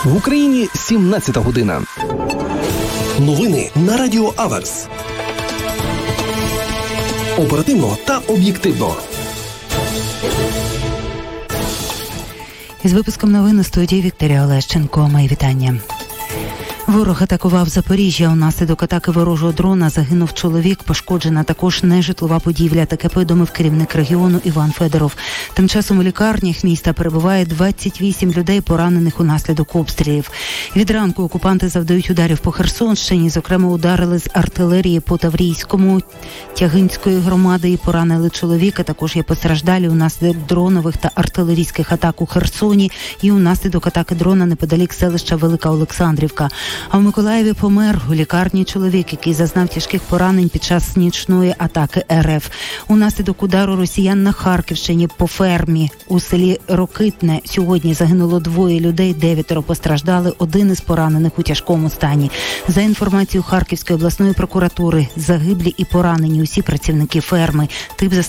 В Україні 17 година. Новини на Радіо Аверс. Оперативно та об'єктивно. Із випуском новин у студії Вікторія Олещенко. Мої вітання. Ворог атакував Запоріжжя. Унаслідок атаки ворожого дрона загинув чоловік, пошкоджена також нежитлова будівля. Таке повідомив керівник регіону Іван Федоров. Тим часом у лікарнях міста перебуває 28 людей, поранених унаслідок обстрілів. Від ранку окупанти завдають ударів по Херсонщині. Зокрема, ударили з артилерії по Таврійському, Тягинської громади і поранили чоловіка. Також є постраждалі унаслідок дронових та артилерійських атак у Херсоні і унаслідок атаки дрона неподалік селища Велика Олександрівка. А в Миколаєві помер у лікарні чоловік, який зазнав тяжких поранень під час нічної атаки РФ. Унаслідок удару росіян на Харківщині по фермі у селі Рокитне сьогодні загинуло 2 людей, 9 постраждали, 1 із поранених у тяжкому стані. За інформацією Харківської обласної прокуратури, загиблі і поранені усі працівники ферми. Тип